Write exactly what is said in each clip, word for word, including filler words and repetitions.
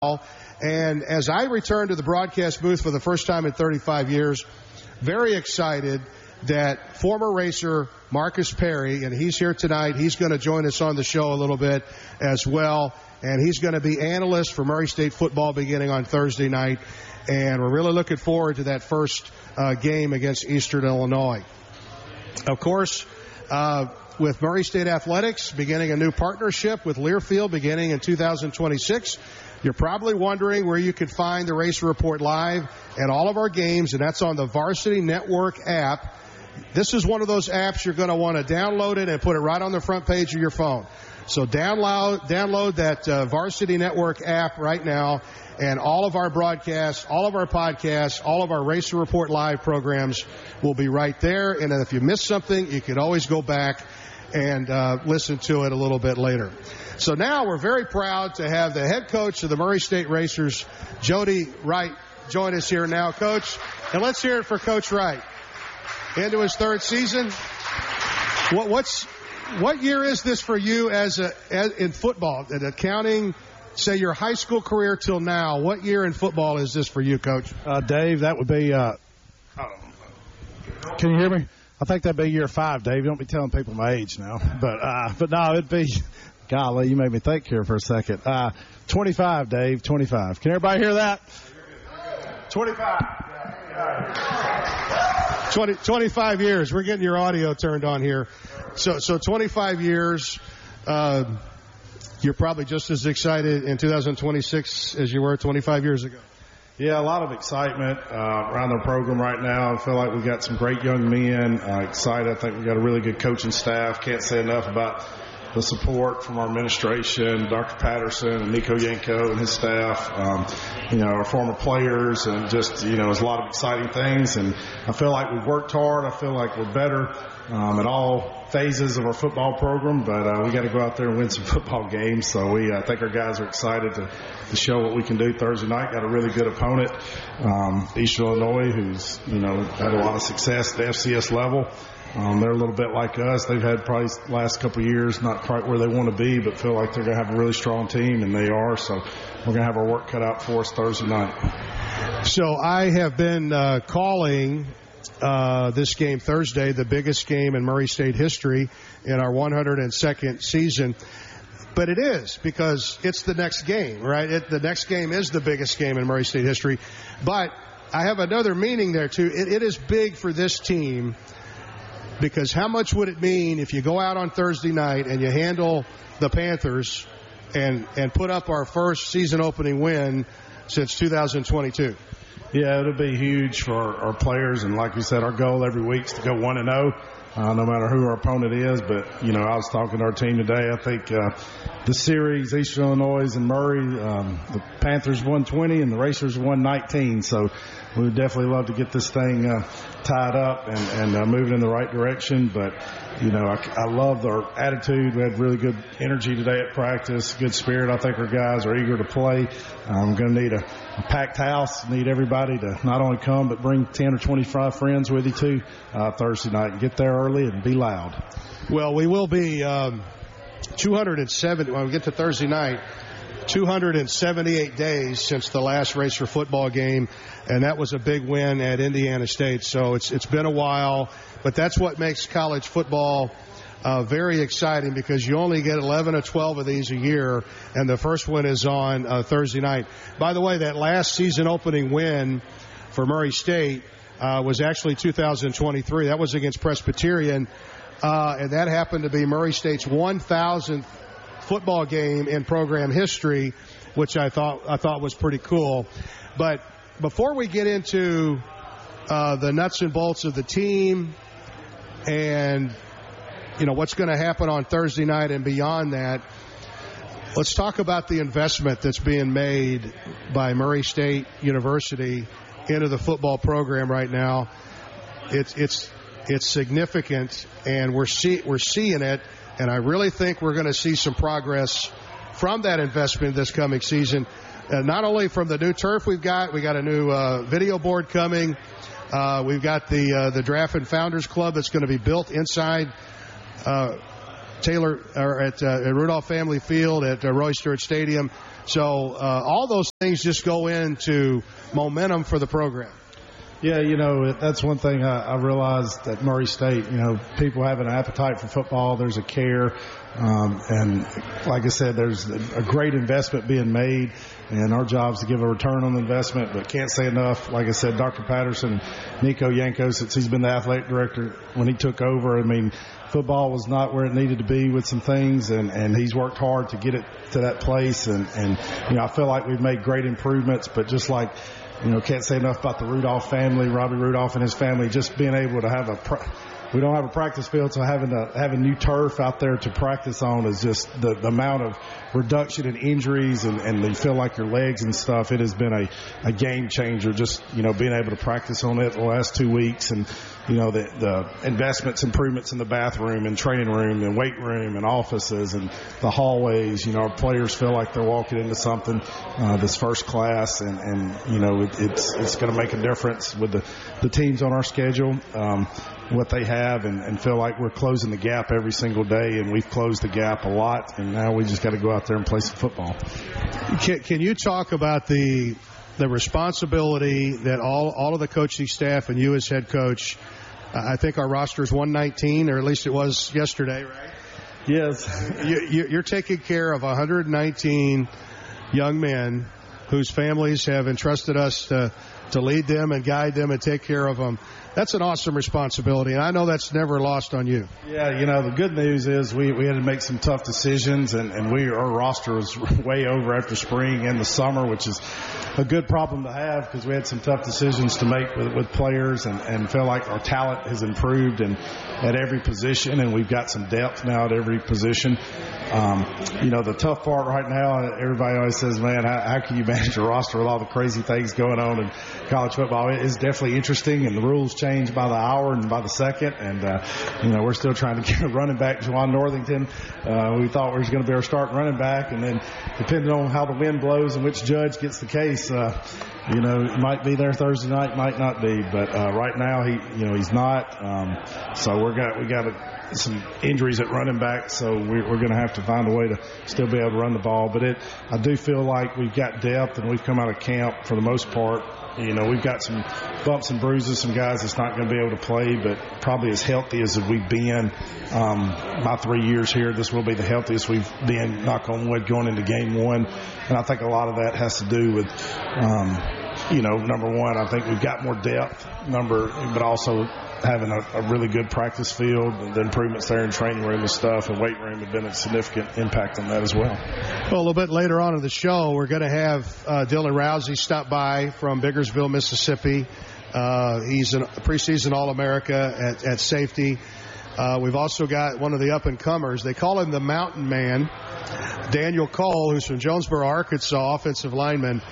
And as I return to the broadcast booth for the first time in thirty-five years, very excited that former racer Marcus Perry, and he's here tonight, he's going to join us on the show a little bit as well, and he's going to be analyst for Murray State football beginning on Thursday night, and we're really looking forward to that first uh, game against Eastern Illinois. Of course, uh, with Murray State Athletics beginning a new partnership with Learfield beginning in two thousand twenty-six, you're probably wondering where you could find the Racer Report live and all of our games, and that's on the Varsity Network app. This is one of those apps you're going to want to download it and put it right on the front page of your phone. So download download that uh, Varsity Network app right now, and all of our broadcasts, all of our podcasts, all of our Racer Report live programs will be right there. And if you miss something, you can always go back and uh, listen to it a little bit later. So now we're very proud to have the head coach of the Murray State Racers, Jody Wright, join us here now, Coach. And let's hear it for Coach Wright. Into his third season. What, what's what year is this for you as a as, in football? And accounting, say your high school career till now. What year in football is this for you, Coach? Uh, Dave, that would be. Uh, can you hear me? I think that'd be year five, Dave. You don't be telling people my age now, but uh, but no, it'd be. Golly, you made me think here for a second. Uh, twenty-five, Dave. twenty-five. Can everybody hear that? twenty-five. twenty, twenty-five years. We're getting your audio turned on here. So, so twenty-five years. Uh, you're probably just as excited in two thousand twenty-six as you were twenty-five years ago. Yeah, a lot of excitement uh, around the program right now. I feel like we've got some great young men. Uh, excited. I think we've got a really good coaching staff. Can't say enough about the support from our administration, Doctor Patterson and Nico Yanko and his staff, um, you know, our former players, and just, you know, there's a lot of exciting things. And I feel like we've worked hard. I feel like we're better um, at all phases of our football program, but uh, we got to go out there and win some football games. So we, I think our guys are excited to, to show what we can do Thursday night. Got a really good opponent, um, Eastern Illinois, who's, you know, had a lot of success at the F C S level. Um, they're a little bit like us. They've had probably the last couple of years not quite where they want to be, but feel like they're going to have a really strong team, and they are. So we're going to have our work cut out for us Thursday night. So I have been uh, calling uh, this game Thursday the biggest game in Murray State history in our one hundred second season. But it is, because it's the next game, right? It, the next game is the biggest game in Murray State history. But I have another meaning there, too. It, it is big for this team. Because how much would it mean if you go out on Thursday night and you handle the Panthers and and put up our first season opening win since two thousand twenty-two? Yeah, it'll be huge for our, our players. And like we said, our goal every week is to go one and oh, uh, no matter who our opponent is. But, you know, I was talking to our team today. I think uh, the series, Eastern Illinois and Murray, um, the Panthers won twenty and the Racers won nineteen. So we would definitely love to get this thing uh, tied up and, and uh, moving in the right direction. But, you know, I, I love our attitude. We had really good energy today at practice, good spirit. I think our guys are eager to play. I'm going to need a, a packed house, need everybody to not only come but bring ten or twenty-five friends with you too uh, Thursday night, and get there early and be loud. Well, we will be um, two hundred seventy when we get to Thursday night. two hundred seventy-eight days since the last Racer football game, and that was a big win at Indiana State. So it's it's been a while, but that's what makes college football uh, very exciting, because you only get eleven or twelve of these a year, and the first one is on uh, Thursday night. By the way, that last season opening win for Murray State uh, was actually two thousand twenty-three. That was against Presbyterian, uh, and that happened to be Murray State's one thousandth football game in program history, which I thought I thought was pretty cool. But before we get into uh, the nuts and bolts of the team and, you know, what's going to happen on Thursday night and beyond that, let's talk about the investment that's being made by Murray State University into the football program right now. It's it's it's significant, and we're see we're seeing it. And I really think we're going to see some progress from that investment this coming season. Uh, not only from the new turf we've got, we got a new uh, video board coming. Uh, we've got the uh, the Draft and Founders Club that's going to be built inside uh, Taylor or at, uh, at Rudolph Family Field, at uh, Roy Stewart Stadium. So uh, all those things just go into momentum for the program. Yeah, you know, that's one thing I, I realized at Murray State. You know, people have an appetite for football. There's a care. Um, and like I said, there's a great investment being made, and our job is to give a return on the investment, but can't say enough. Like I said, Doctor Patterson, Nico Yanko, since he's been the athletic director when he took over, I mean, football was not where it needed to be with some things, and, and he's worked hard to get it to that place. And, and, you know, I feel like we've made great improvements, but just like, you know, can't say enough about the Rudolph family, Robbie Rudolph and his family, just being able to have a pra- we don't have a practice field, so having to have a new turf out there to practice on is just the, the amount of reduction in injuries and, and they feel like your legs and stuff. It has been a, a game changer, just, you know, being able to practice on it the last two weeks and, you know, the, the investments, improvements in the bathroom and training room and weight room and offices and the hallways. You know, our players feel like they're walking into something, uh, this first class, and, and you know, it, it's it's going to make a difference with the, the teams on our schedule. Um, what they have and, and feel like we're closing the gap every single day, and we've closed the gap a lot, and now we just got to go out there and play some football. Can, can you talk about the the responsibility that all, all of the coaching staff and you as head coach, uh, I think our roster is one nineteen, or at least it was yesterday, right? Yes. You, you, you're taking care of one hundred nineteen young men whose families have entrusted us to, to lead them and guide them and take care of them. That's an awesome responsibility, and I know that's never lost on you. Yeah, you know, the good news is we, we had to make some tough decisions, and, and we our roster was way over after spring and the summer, which is a good problem to have because we had some tough decisions to make with, with players and, and feel like our talent has improved and at every position, and we've got some depth now at every position. Um, you know, the tough part right now, everybody always says, man, how, how can you manage a roster with all the crazy things going on in college football? It is definitely interesting, and the rules change by the hour and by the second. And, uh, you know, we're still trying to get a running back, Juwan Northington. Uh, we thought we was going to be our starting running back. And then depending on how the wind blows and which judge gets the case, uh, you know, it might be there Thursday night, might not be. But, uh, right now he, you know, he's not. Um, so we're got, we got a, some injuries at running back. So we're, we're going to have to find a way to still be able to run the ball. But it, I do feel like we've got depth, and we've come out of camp for the most part. You know, we've got some bumps and bruises, some guys that's not going to be able to play, but probably as healthy as we've been. Um, my three years here, this will be the healthiest we've been, knock on wood, going into game one. And I think a lot of that has to do with, um, you know, number one, I think we've got more depth, number, but also having a, a really good practice field, and the improvements there in training room and stuff, and weight room have been a significant impact on that as well. Well, a little bit later on in the show, we're going to have uh, Dylan Rousey stop by from Biggersville, Mississippi. Uh, he's a preseason All-America at, at safety. Uh, we've also got one of the up-and-comers. They call him the Mountain Man, Daniel Cole, who's from Jonesboro, Arkansas, offensive lineman.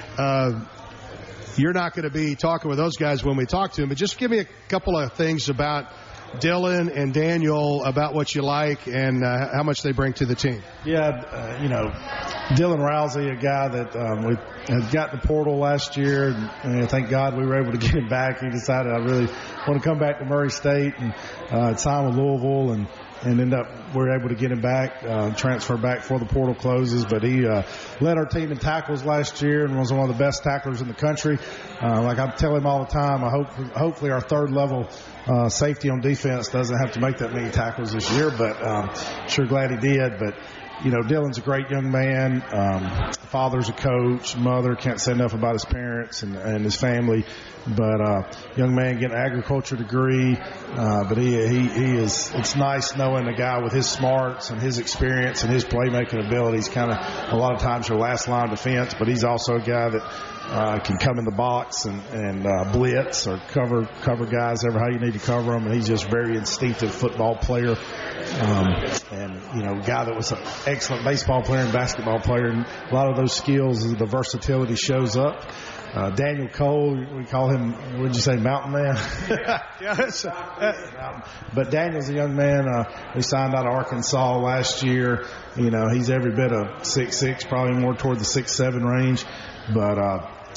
Uh, You're not going to be talking with those guys when we talk to them, but just give me a couple of things about Dylan and Daniel, about what you like and uh, how much they bring to the team. Yeah, uh, you know, Dylan Rousey, a guy that um, we had got the portal last year, and, and thank God we were able to get him back. He decided I really want to come back to Murray State and uh, sign with Louisville, and and end up we were able to get him back, uh, transfer back before the portal closes. But he uh, led our team in tackles last year and was one of the best tacklers in the country. Uh, like I tell him all the time, I hope hopefully our third level uh, safety on defense doesn't have to make that many tackles this year. But um, sure glad he did. But you know, Dylan's a great young man. Um, father's a coach. Mother, can't say enough about his parents and, and his family. But uh, young man getting an agriculture degree. Uh, but he, he he is. It's nice knowing a guy with his smarts and his experience and his playmaking abilities. Kind of a lot of times your last line of defense, but he's also a guy that uh, can come in the box and and uh, blitz or cover cover guys ever how you need to cover them. And he's just a very instinctive football player. Um, and, you know, a guy that was an excellent baseball player and basketball player. And a lot of those skills, the versatility shows up. Uh, Daniel Cole, we call him, what did you say, Mountain Man? yeah, yeah that's, uh, but Daniel's a young man. Uh, he signed out of Arkansas last year. You know, he's every bit of six six, probably more toward the six seven range. But, uh,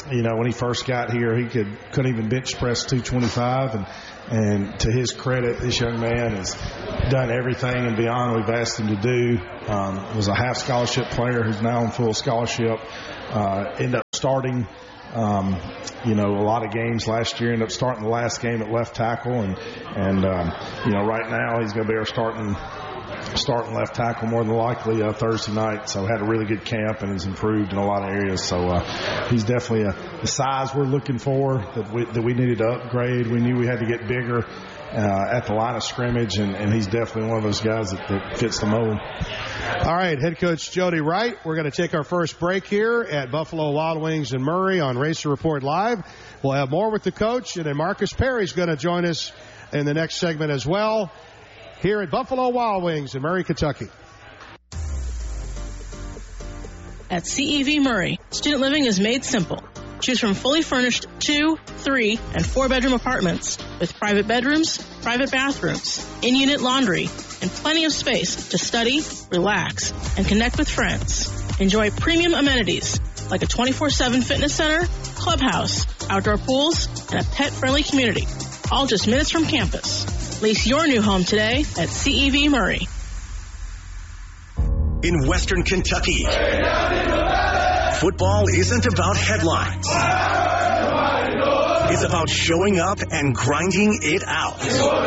you know, when he first got here, he could, couldn't even bench press two twenty-five. And, and to his credit, this young man has done everything and beyond we've asked him to do. Um, was a half scholarship player who's now on full scholarship. Uh, ended up starting, um, you know, a lot of games last year. Ended up starting the last game at left tackle. And, and um, you know, right now he's going to be our starting starting left tackle more than likely uh, Thursday night. So had a really good camp and has improved in a lot of areas. So uh, he's definitely a, the size we're looking for that we, that we needed to upgrade. We knew we had to get bigger uh, at the line of scrimmage, and, and he's definitely one of those guys that, that fits the mold. All right, head coach Jody Wright. We're going to take our first break here at Buffalo Wild Wings in Murray on Racer Report Live. We'll have more with the coach, and then Marcus Perry's going to join us in the next segment as well, here at Buffalo Wild Wings in Murray, Kentucky. At C E V Murray, student living is made simple. Choose from fully furnished two, three, and four-bedroom apartments with private bedrooms, private bathrooms, in-unit laundry, and plenty of space to study, relax, and connect with friends. Enjoy premium amenities like a twenty-four seven fitness center, clubhouse, outdoor pools, and a pet-friendly community, all just minutes from campus. Lease your new home today at C E V Murray. In Western Kentucky, football isn't about headlines. It's about showing up and grinding it out.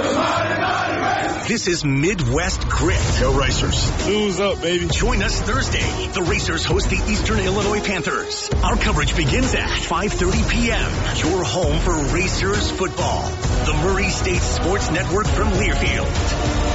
This is Midwest Grit. Go Racers. Who's up, baby? Join us Thursday. The Racers host the Eastern Illinois Panthers. Our coverage begins at five thirty p.m. Your home for Racers football. The Murray State Sports Network from Learfield.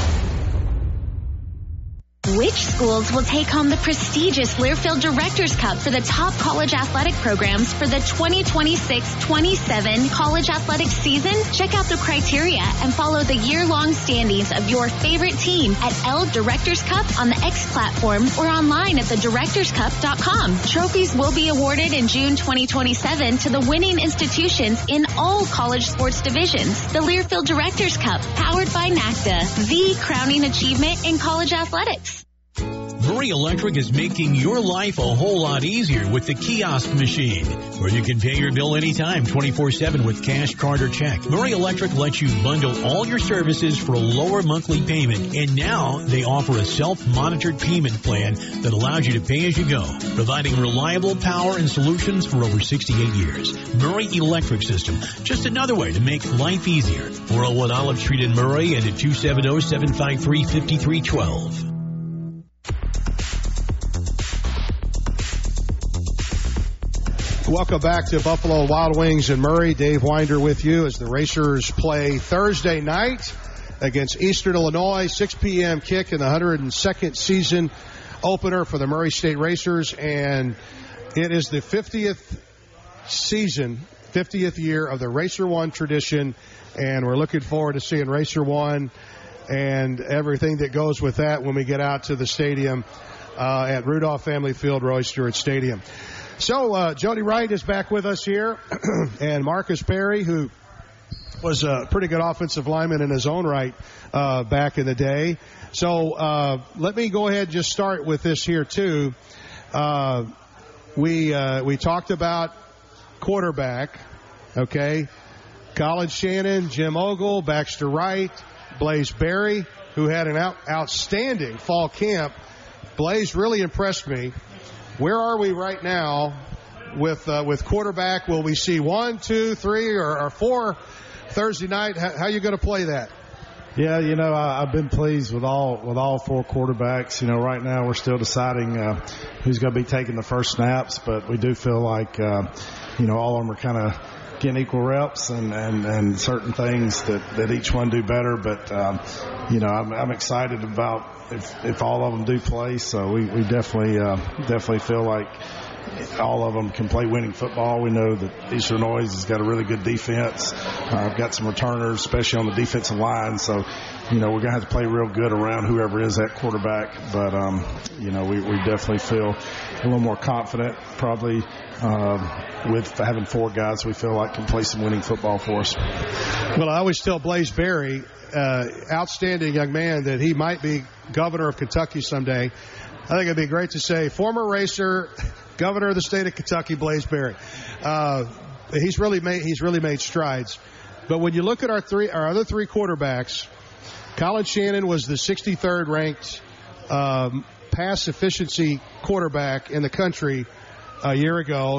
Which schools will take home the prestigious Learfield Directors Cup for the top college athletic programs for the twenty twenty-six twenty-seven college athletics season? Check out the criteria and follow the year-long standings of your favorite team at L Directors Cup on the X platform or online at the directors cup dot com. Trophies will be awarded in June twenty twenty-seven to the winning institutions in all college sports divisions. The Learfield Directors Cup, powered by NACDA, the crowning achievement in college athletics. Murray Electric is making your life a whole lot easier with the kiosk machine, where you can pay your bill anytime, twenty-four seven with cash, card, or check. Murray Electric lets you bundle all your services for a lower monthly payment, and now they offer a self-monitored payment plan that allows you to pay as you go, providing reliable power and solutions for over sixty-eight years. Murray Electric System, just another way to make life easier. four oh one Olive Street in Murray and at two seven zero, seven five three, five three one two. Welcome back to Buffalo Wild Wings in Murray. Dave Winder with you as the Racers play Thursday night against Eastern Illinois. six p.m. kick in the one hundred second season opener for the Murray State Racers. And it is the fiftieth season, fiftieth year of the Racer One tradition. And we're looking forward to seeing Racer One and everything that goes with that when we get out to the stadium uh, at Rudolph Family Field, Roy Stewart Stadium. So, uh, Jody Wright is back with us here, and Marcus Perry, who was a pretty good offensive lineman in his own right uh, back in the day. So, uh, let me go ahead and just start with this here, too. Uh, we, uh, we talked about quarterback, okay? Colin Shannon, Jim Ogle, Baxter Wright, Blaze Berry, who had an out- outstanding fall camp. Blaze really impressed me. Where are we right now with uh, with quarterback? Will we see one, two, three, or, or four Thursday night? How, how are you going to play that? Yeah, you know, I, I've been pleased with all with all four quarterbacks. You know, right now we're still deciding uh, who's going to be taking the first snaps, but we do feel like, uh, you know, all of them are kind of getting equal reps and, and, and certain things that, that each one do better. But, um, you know, I'm, I'm excited about if, if all of them do play. So we, we definitely, uh, definitely feel like all of them can play winning football. We know that Eastern Illinois has got a really good defense. Uh, I've got some returners, especially on the defensive line. So, you know, we're going to have to play real good around whoever is at quarterback. But, um, you know, we, we definitely feel a little more confident, probably, uh, with having four guys we feel like can play some winning football for us. Well, I always tell Blaze Berry, uh, outstanding young man, that he might be governor of Kentucky someday. I think it'd be great to say former racer, governor of the state of Kentucky, Blaze Berry. Uh, he's really made he's really made strides. But when you look at our three our other three quarterbacks, Colin Shannon was the sixty-third ranked um, pass efficiency quarterback in the country a year ago.